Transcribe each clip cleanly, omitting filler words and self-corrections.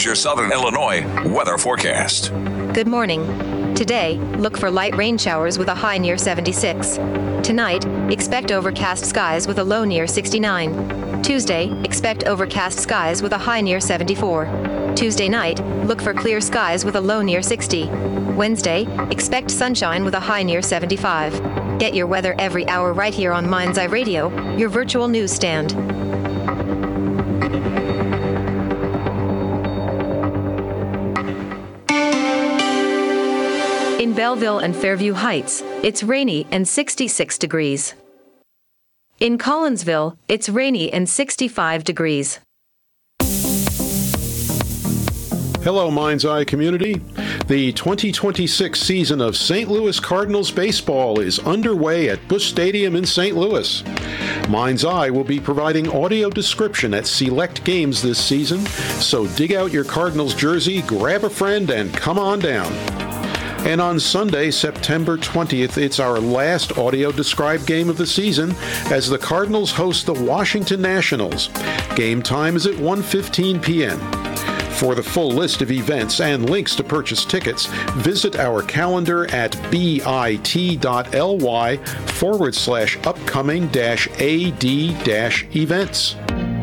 Here's your Southern Illinois weather forecast. Good morning. Today, look for light rain showers with a high near 76. Tonight, expect overcast skies with a low near 69. Tuesday, expect overcast skies with a high near 74. Tuesday night, look for clear skies with a low near 60. Wednesday, expect sunshine with a high near 75. Get your weather every hour right here on Mind's Eye Radio, your virtual newsstand. In Belleville and Fairview Heights, it's rainy and 66 degrees. In Collinsville, it's rainy and 65 degrees. Hello, Mind's Eye community. The 2026 season of St. Louis Cardinals baseball is underway at Busch Stadium in St. Louis. Mind's Eye will be providing audio description at select games this season, so dig out your Cardinals jersey, grab a friend, and come on down. And on Sunday, September 20th, it's our last audio-described game of the season as the Cardinals host the Washington Nationals. Game time is at 1:15 p.m. For the full list of events and links to purchase tickets, visit our calendar at bit.ly/upcoming-ad-events.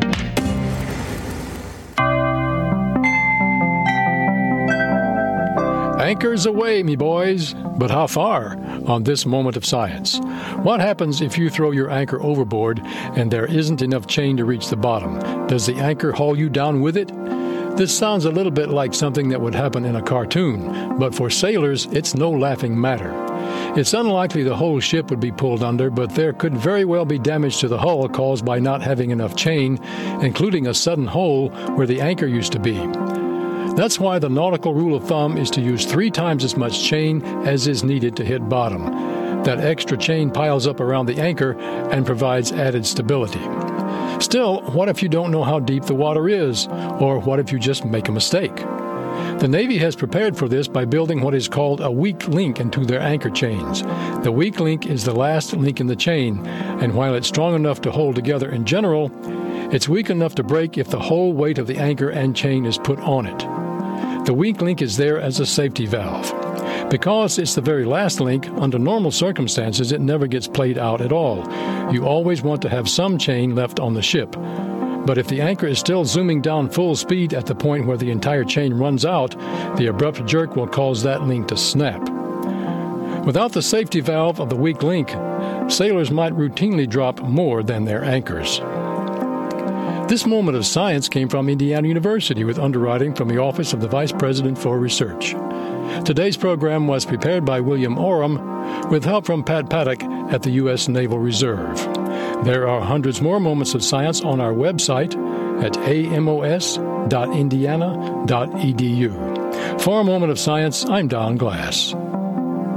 Anchors away, me boys. But how far on this moment of science? What happens if you throw your anchor overboard and there isn't enough chain to reach the bottom? Does the anchor haul you down with it? This sounds a little bit like something that would happen in a cartoon, but for sailors, it's no laughing matter. It's unlikely the whole ship would be pulled under, but there could very well be damage to the hull caused by not having enough chain, including a sudden hole where the anchor used to be. That's why the nautical rule of thumb is to use 3 times as much chain as is needed to hit bottom. That extra chain piles up around the anchor and provides added stability. Still, what if you don't know how deep the water is? Or what if you just make a mistake? The Navy has prepared for this by building what is called a weak link into their anchor chains. The weak link is the last link in the chain, and while it's strong enough to hold together in general, it's weak enough to break if the whole weight of the anchor and chain is put on it. The weak link is there as a safety valve. Because it's the very last link, under normal circumstances, it never gets played out at all. You always want to have some chain left on the ship. But if the anchor is still zooming down full speed at the point where the entire chain runs out, the abrupt jerk will cause that link to snap. Without the safety valve of the weak link, sailors might routinely drop more than their anchors. This moment of science came from Indiana University with underwriting from the Office of the Vice President for Research. Today's program was prepared by William Oram with help from Pat Paddock at the U.S. Naval Reserve. There are hundreds more moments of science on our website at amos.indiana.edu. For a Moment of Science, I'm Don Glass.